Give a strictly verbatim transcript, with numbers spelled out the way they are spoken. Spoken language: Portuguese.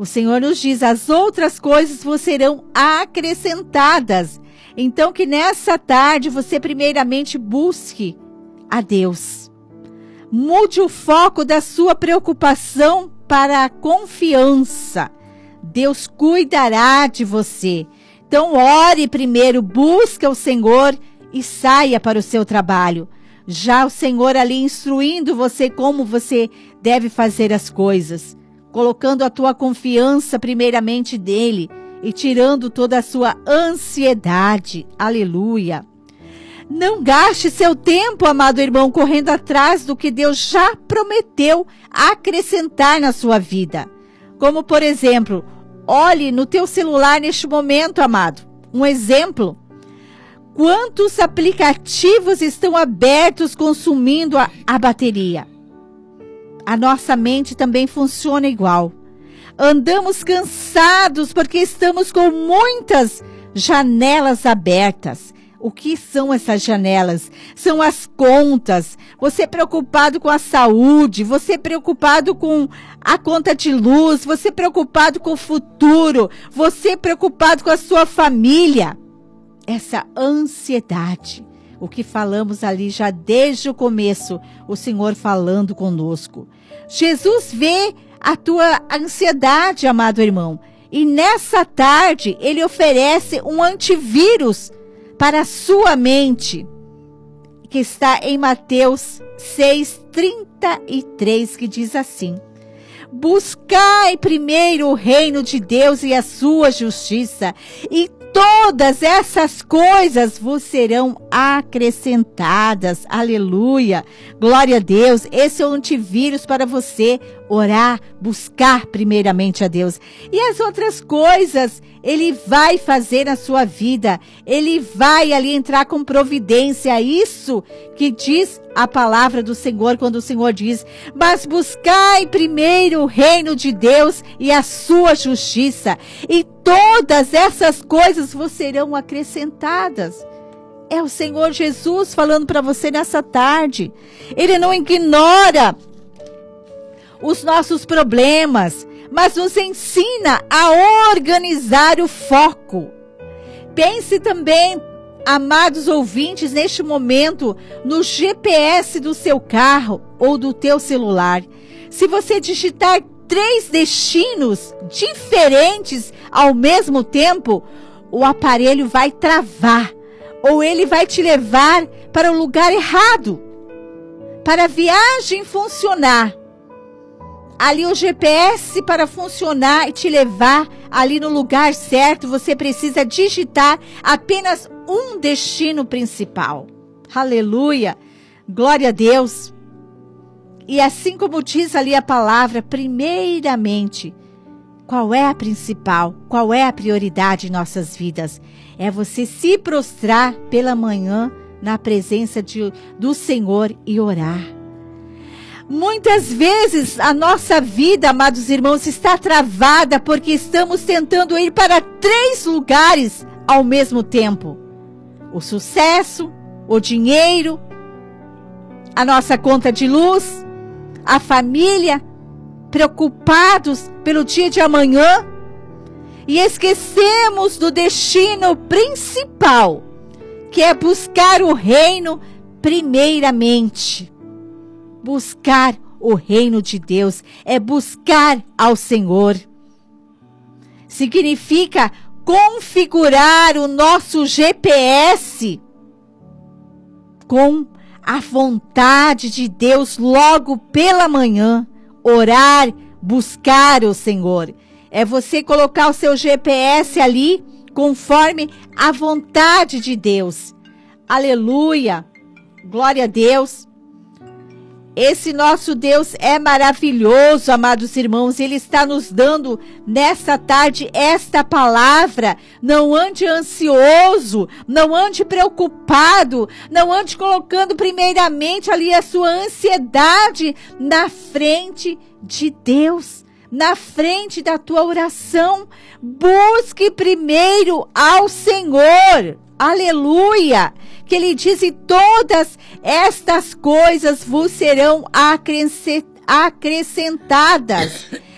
O Senhor nos diz, as outras coisas vos serão acrescentadas. Então que nessa tarde você primeiramente busque a Deus. Mude o foco da sua preocupação para a confiança. Deus cuidará de você. Então ore primeiro, busque o Senhor e saia para o seu trabalho. Já o Senhor ali instruindo você como você deve fazer as coisas. Colocando a tua confiança primeiramente nele e tirando toda a sua ansiedade. Aleluia. Não gaste seu tempo, amado irmão, correndo atrás do que Deus já prometeu acrescentar na sua vida. Como, por exemplo, olhe no teu celular neste momento, amado. Um exemplo. Quantos aplicativos estão abertos consumindo a, a bateria? A nossa mente também funciona igual. Andamos cansados porque estamos com muitas janelas abertas. O que são essas janelas? São as contas. Você preocupado com a saúde, você preocupado com a conta de luz, você preocupado com o futuro, você preocupado com a sua família. Essa ansiedade, o que falamos ali já desde o começo, o Senhor falando conosco. Jesus vê a tua ansiedade, amado irmão, e nessa tarde ele oferece um antivírus para a sua mente, que está em Mateus seis, trinta e três, que diz assim: buscai primeiro o reino de Deus e a sua justiça, e todas essas coisas vos serão acrescentadas. Aleluia. Glória a Deus. Esse é o antivírus para você orar, buscar primeiramente a Deus. E as outras coisas Ele vai fazer na sua vida. Ele vai ali entrar com providência. Isso que diz a palavra do Senhor, quando o Senhor diz: mas buscai primeiro o reino de Deus e a sua justiça, e todas essas coisas vos serão acrescentadas. É o Senhor Jesus falando para você nessa tarde. Ele não ignora os nossos problemas, mas nos ensina a organizar o foco. Pense também, amados ouvintes, neste momento, no G P S do seu carro ou do teu celular. Se você digitar três destinos diferentes ao mesmo tempo, o aparelho vai travar, ou ele vai te levar para o lugar errado. Para a viagem funcionar, ali o G P S, para funcionar e te levar ali no lugar certo, você precisa digitar apenas um destino principal. Aleluia! Glória a Deus! E assim como diz ali a palavra, primeiramente, qual é a principal? Qual é a prioridade em nossas vidas? É você se prostrar pela manhã na presença de, do Senhor e orar. Muitas vezes a nossa vida, amados irmãos, está travada porque estamos tentando ir para três lugares ao mesmo tempo. O sucesso, o dinheiro, a nossa conta de luz, a família, preocupados pelo dia de amanhã, e esquecemos do destino principal, que é buscar o reino primeiramente. Buscar o reino de Deus é buscar ao Senhor. Significa configurar o nosso G P S com a vontade de Deus logo pela manhã. Orar, buscar o Senhor. É você colocar o seu G P S ali conforme a vontade de Deus. Aleluia! Glória a Deus! Esse nosso Deus é maravilhoso, amados irmãos. Ele está nos dando nessa tarde esta palavra. Não ande ansioso, não ande preocupado, não ande colocando primeiramente ali a sua ansiedade na frente de Deus, na frente da tua oração. Busque primeiro ao Senhor. Aleluia! Que Ele diz: e todas estas coisas vos serão acrescentadas.